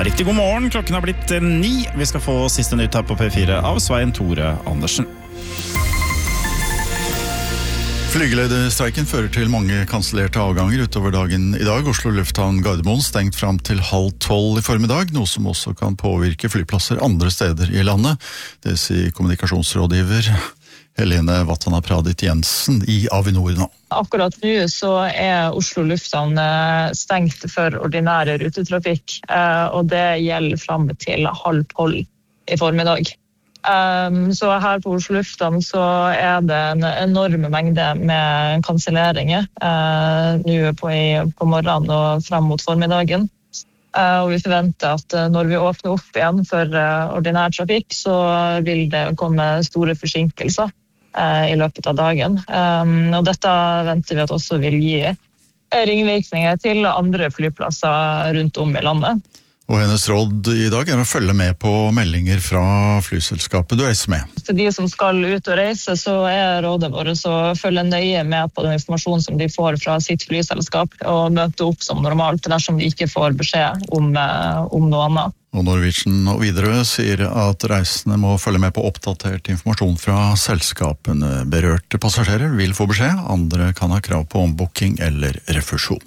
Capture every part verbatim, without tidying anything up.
riktig god morgen. Klokken har blitt ni. Vi skal få siste nytt her på P fire av Svein Tore Andersen. Flygelederstreiken fører til mange kansellerte avganger utover dagen i dag. Oslo Lufthavn Gardermoen stengt fram til halv tolv i formiddag, noe som også kan påvirke flyplasser andre steder i landet. Det sier kommunikasjonsrådgiver Helene Vatana-Pradit Jensen i Avinor nå. Akkurat nå så er Oslo Lufthavn stengt for ordinære rutetrafikk, og det gjelder frem til halv tolv i formiddag. Um, så her på Oslo Lufthavn så er det en enorme mengde med kanselleringer uh, nå på, på morgenen og frem mot formiddagen. Uh, og vi forventer at uh, når vi åpner opp igjen for uh, ordinær trafikk, så vil det komme store forsinkelser uh, i løpet av dagen. Um, og dette venter vi at også vil gi ringvirkninger til andre flyplasser rundt om i landet. Og hennes råd i dag er å følge med på meldinger fra flyselskapet du reiser med. For de som skal ut og reise, så er rådet vårt å følge nøye med på den informasjonen som de får fra sitt flyselskap, og møte opp som normalt dersom de ikke får beskjed om, om noe annet. Og Norwegian og Widerøe sier at reisende må følge med på oppdatert informasjon fra selskapene. Berørte passasjerer vil få beskjed, andre kan ha krav på ombooking eller refusjon.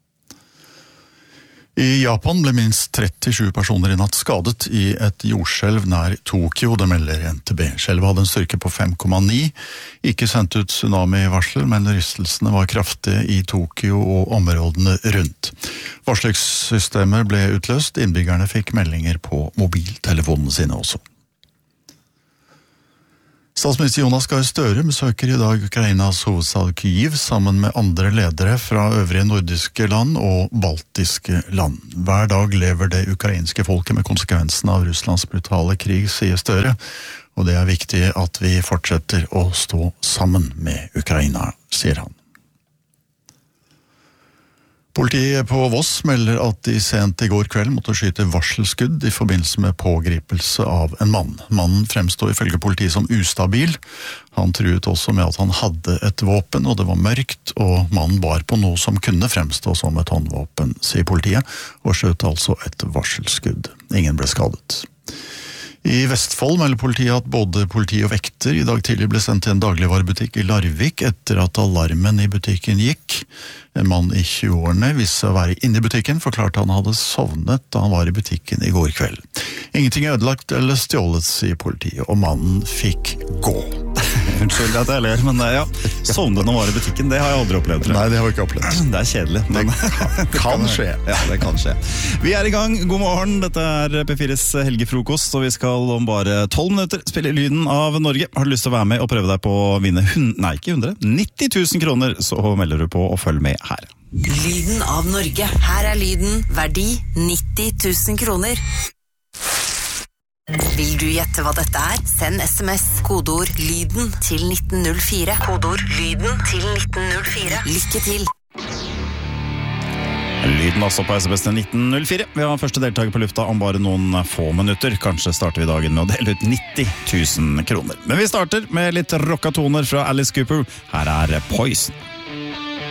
I Japan ble minst trettisju personer i natt skadet i et jordskjelv nær Tokyo, det melder N T B. Skjelvet hadde en styrke på fem komma ni, ikke sendt ut tsunami-varsel, men rystelsene var kraftige i Tokyo og områdene rundt. Varslingssystemer ble utløst, innbyggerne fikk meldinger på mobiltelefonene sine også. Statsminister Jonas Gahr Støre besøker i dag Ukrainas hovedstad Kyiv sammen med andre ledere fra øvrige nordiske land og baltiske land. Hver dag lever det ukrainske folket med konsekvensen av Russlands brutale krig, sier Støre, og det er viktig at vi fortsetter å stå sammen med Ukraina, sier han. Politiet på Voss melder at de sent i går kveld måtte skyte varselskudd i forbindelse med pågripelse av en mann. Mannen fremstår ifølge politiet som ustabil. Han truet også med at han hadde et våpen, og det var mørkt, og mannen bar på noe som kunne fremstå som et håndvåpen, sier politiet, og skjøt altså et varselskudd. Ingen ble skadet. I Vestfold melder politiet at både politi og vekter i dag tidlig ble sendt til en dagligvarebutikk i Larvik etter at alarmen i butikken gikk. En mann i tjueårene viste seg å være inne i butikken, forklarte han hadde sovnet da han var i butikken i går kveld. Ingenting er ødelagt eller stjålet, sier politiet, og mannen fikk gå. Unnskyld at jeg ler, men ja, sovnet når han var i butikken, det har jeg aldri opplevd. Nei, det har jeg ikke opplevd. Det er kjedelig. Men det kan, kan skje. Ja, det kan skje. Vi er i gang, god morgen, dette er P fires helgefrokost, og vi skal om bare tolv minutter spille lyden av Norge. Har du lyst til å være med og prøve deg på å vinne hund... Nei, ikke hundre, nitti tusen kroner, så melder du på og følg med her. Lyden av Norge. Her er lyden, verdi nitti tusen kroner. Vil du gjette hva dette er? Send sms, kodeord lyden til nitten null fire. Kodeord lyden til nitten null fire. Lykke til! Lyden altså på sms til nitten null fire. Vi har første deltaker på lufta om bare noen få minutter. Kanskje starter vi dagen med å dele ut nitti tusen kroner. Men vi starter med litt rockatoner fra Alice Cooper. Her er Poison.